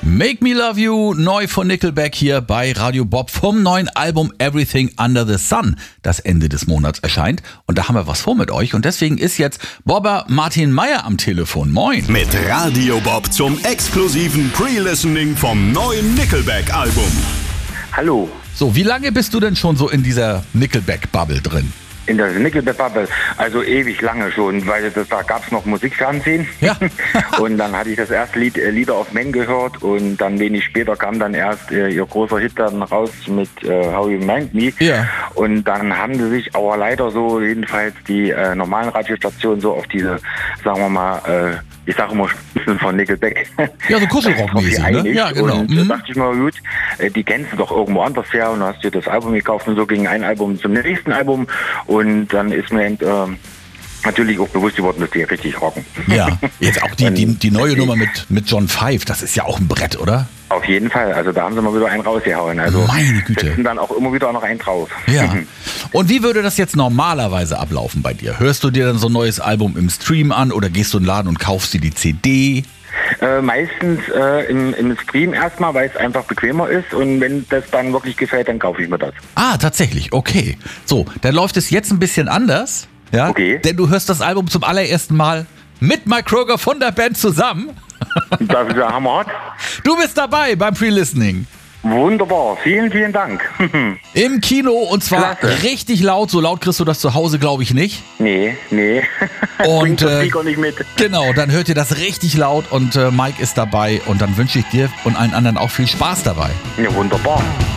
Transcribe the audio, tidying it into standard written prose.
Make Me Love You, neu von Nickelback hier bei Radio Bob vom neuen Album Everything Under the Sun, das Ende des Monats erscheint. Und da haben wir was vor mit euch. Und deswegen ist jetzt Bobber Martin Meyer am Telefon. Moin. Mit Radio Bob zum exklusiven Pre-Listening vom neuen Nickelback-Album. Hallo. So, wie lange bist du denn schon so in dieser Nickelback-Bubble drin? In der Nickelback-Bubble, also ewig lange schon, weil da gab es noch Musikfernsehen. Ja. Und dann hatte ich das erste Lied Leader of Men gehört und dann wenig später kam dann erst ihr großer Hit dann raus mit How You Mind Me. Ja. Und dann haben sie sich aber leider so, jedenfalls die normalen Radiostationen so auf diese, sagen wir mal, ich sage immer Spitzen von Nickelback. Ja, so Kusselrock-mäßig, ne? Ja, genau. Und da dachte ich mal, gut, die kennst du doch irgendwo anders her und hast dir das Album gekauft und so ging ein Album zum nächsten Album und dann ist mir natürlich auch bewusst geworden, dass die richtig rocken. Ja, jetzt auch die neue Nummer mit John Five, das ist ja auch ein Brett, oder? Auf jeden Fall, also da haben sie mal wieder einen rausgehauen. Also meine Güte. setzen dann auch immer wieder noch einen drauf. Ja. Und wie würde das jetzt normalerweise ablaufen bei dir? Hörst du dir dann so ein neues Album im Stream an oder gehst du in den Laden und kaufst dir die CD? Meistens im Stream erstmal, weil es einfach bequemer ist und wenn das dann wirklich gefällt, dann kaufe ich mir das. Ah, tatsächlich, okay. So, dann läuft es jetzt ein bisschen anders, ja? Okay. Denn du hörst das Album zum allerersten Mal mit Mike Kroeger von der Band zusammen. Das ist ja hammerhart. Du bist dabei beim Pre-Listening. Wunderbar, vielen, vielen Dank. Im Kino und zwar Klasse. Richtig laut. So laut kriegst du das zu Hause, glaube ich, nicht. Nee. Und Bringt der Speaker nicht mit. genau, dann hört ihr das richtig laut und Mike ist dabei und dann wünsche ich dir und allen anderen auch viel Spaß dabei. Ja, wunderbar.